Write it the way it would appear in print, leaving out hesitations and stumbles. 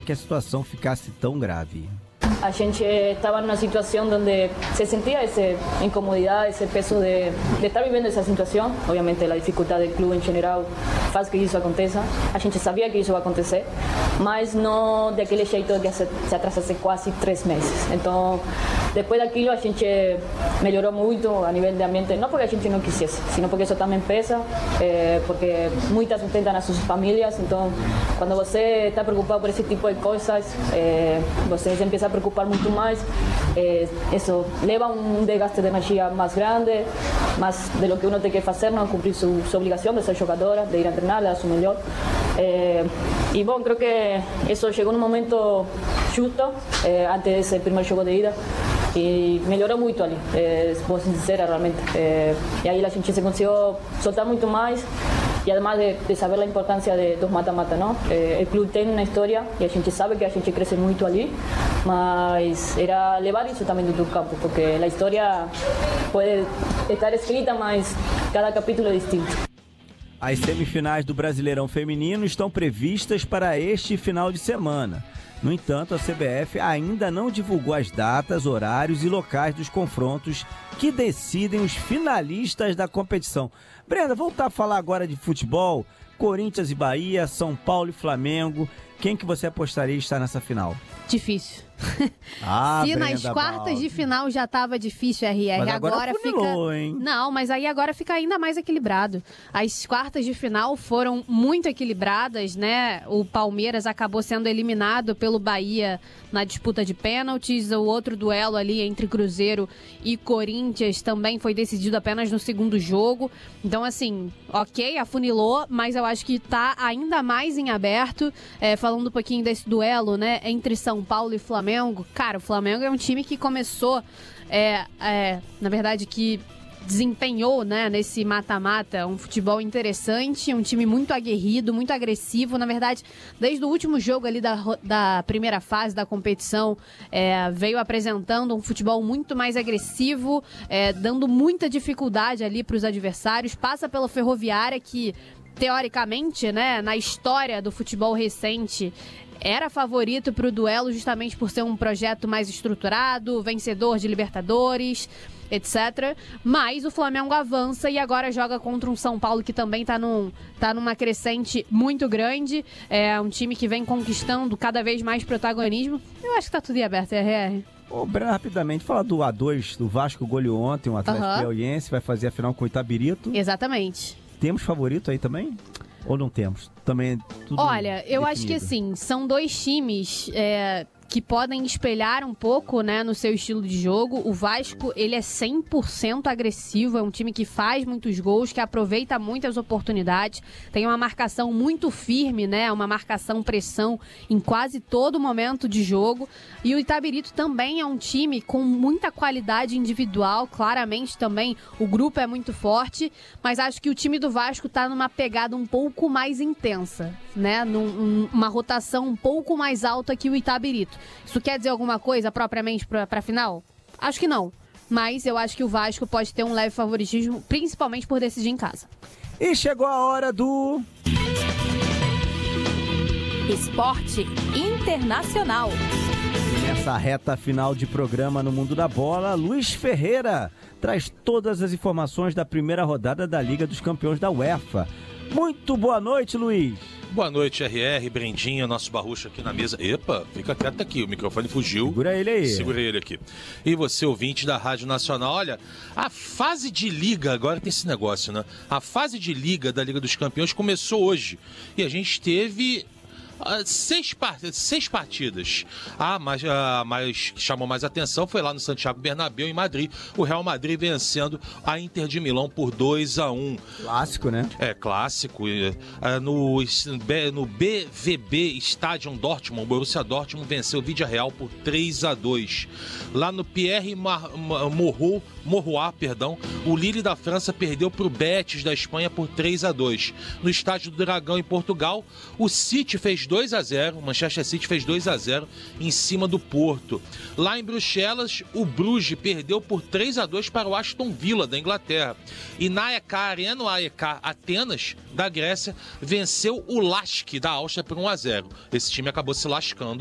que a situação ficasse tão grave. A gente estava numa situação onde se sentia essa incomodidade, esse peso de estar vivendo essa situação. Obviamente, a dificuldade do clube em geral faz que isso aconteça. A gente sabia que isso ia acontecer, mas não daquele jeito que se atrasasse quase 3 meses. Então, depois daquilo, a gente melhorou muito a nível de ambiente, não porque a gente não quisesse, sino porque isso também pesa, porque muitas sustentam as suas famílias. Então, quando você está preocupado por esse tipo de coisas, você se empieza a preocupar muito mais, isso leva um desgaste de energia mais grande, mais de lo que uno tem que fazer, não cumprir sua obrigação de ser jogadora, de ir a treinar, de dar o melhor. E bom, creo que isso chegou num momento justo, antes desse primeiro jogo de ida, e melhorou muito ali, vou ser sincera realmente. E aí a gente se conseguiu soltar muito mais. E además de saber a importância dos mata-mata, não? O clube tem uma história e a gente sabe que a gente cresce muito ali, mas era levar isso também do campo, porque a história pode estar escrita, mas cada capítulo é distinto. As semifinais do Brasileirão Feminino estão previstas para este final de semana. No entanto, a CBF ainda não divulgou as datas, horários e locais dos confrontos que decidem os finalistas da competição. Brenda, voltar a falar agora de futebol. Corinthians e Bahia, São Paulo e Flamengo. Quem que você apostaria estar nessa final? Difícil. Se Brenda, nas quartas de final já estava difícil, RR. Mas agora funilou, fica. Hein? Não, mas aí agora fica ainda mais equilibrado. As quartas de final foram muito equilibradas, né? O Palmeiras acabou sendo eliminado pelo Bahia na disputa de pênaltis. O outro duelo ali entre Cruzeiro e Corinthians também foi decidido apenas no segundo jogo. Então, assim, ok, afunilou, mas eu acho que tá ainda mais em aberto. Falando um pouquinho desse duelo, né? Entre São Paulo e Flamengo. Cara, o Flamengo é um time que começou, na verdade, que desempenhou, né, nesse mata-mata um futebol interessante, um time muito aguerrido, muito agressivo. Na verdade, desde o último jogo ali da primeira fase da competição, veio apresentando um futebol muito mais agressivo, dando muita dificuldade ali para os adversários. Passa pela Ferroviária, que teoricamente, né, na história do futebol recente, era favorito para o duelo justamente por ser um projeto mais estruturado, vencedor de Libertadores, etc. Mas o Flamengo avança e agora joga contra um São Paulo que também tá numa crescente muito grande. É um time que vem conquistando cada vez mais protagonismo. Eu acho que tá tudo em aberto, RR. Breno, rapidamente, fala do A2 do Vasco, goleou ontem, um Atlético Piauiense, vai fazer a final com o Itabirito. Exatamente. Temos favorito aí também? Ou não temos? Também tudo Olha, eu definido. acho que assim, são dois times que podem espelhar um pouco, né, no seu estilo de jogo. O Vasco, ele é 100% agressivo, é um time que faz muitos gols, que aproveita muitas oportunidades, tem uma marcação muito firme, né, uma marcação-pressão em quase todo momento de jogo. E o Itabirito também é um time com muita qualidade individual, claramente também o grupo é muito forte, mas acho que o time do Vasco tá numa pegada um pouco mais intensa, né, uma rotação um pouco mais alta que o Itabirito. Isso quer dizer alguma coisa propriamente pra final? Acho que não. Mas eu acho que o Vasco pode ter um leve favoritismo, principalmente por decidir em casa. E chegou a hora do... Esporte Internacional. Nessa reta final de programa no Mundo da Bola, Luiz Ferreira traz todas as informações da primeira rodada da Liga dos Campeões da UEFA. Muito boa noite, Luiz. Boa noite, RR, Brendinha, nosso barrucho aqui na mesa. Epa, fica quieto aqui, o microfone fugiu. Segura ele aí. Segura ele aqui. E você, ouvinte da Rádio Nacional, olha, a fase de liga, agora tem esse negócio, né? A fase de liga da Liga dos Campeões começou hoje. E a gente teve... 6 partidas. Mas que chamou mais atenção foi lá no Santiago Bernabéu, em Madrid. O Real Madrid vencendo a Inter de Milão por 2-1. Clássico, né? É, clássico. No BVB Stadium Dortmund, o Borussia Dortmund venceu o Villarreal por 3-2. Lá no Pierre Mauroy, o Lille da França perdeu para o Betis da Espanha por 3-2. No Estádio do Dragão, em Portugal, o City fez 2-0, o Manchester City fez 2-0 em cima do Porto. Lá em Bruxelas, o Bruges perdeu por 3-2 para o Aston Villa, da Inglaterra. E na AEK Arena, o AEK Atenas, da Grécia, venceu o Lask, da Áustria, por 1-0. Esse time acabou se lascando